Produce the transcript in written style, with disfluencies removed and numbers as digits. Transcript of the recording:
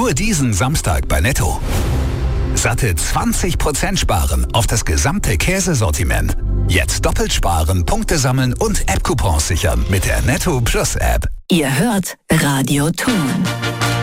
Nur diesen Samstag bei Netto. Satte 20% sparen auf das gesamte Käsesortiment. Jetzt doppelt sparen, Punkte sammeln und App-Coupons sichern mit der Netto Plus App. Ihr hört Radio Thun.